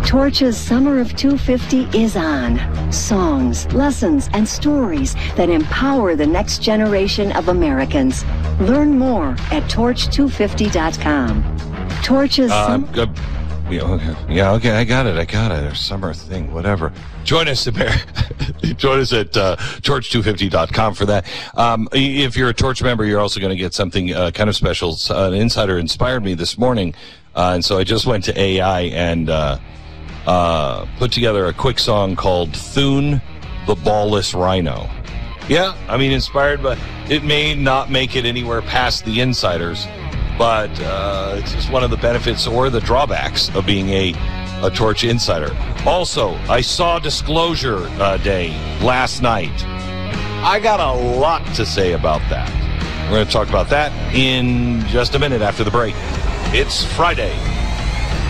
Torch's Summer of 250 is on. Songs, lessons, and stories that empower the next generation of Americans. Learn more at torch250.com. Torch's Summer... Okay, I got it. Our summer thing, whatever. Join us at torch250.com for that. If you're a Torch member, you're also going to get something kind of special. An insider inspired me this morning, and so I just went to AI and put together a quick song called Thune the Ballless Rhino. Yeah, I mean, inspired, but it may not make it anywhere past the insiders. But it's just one of the benefits or the drawbacks of being a Torch insider. Also, I saw Disclosure Day last night. I got a lot to say about that. We're going to talk about that in just a minute after the break. It's Friday.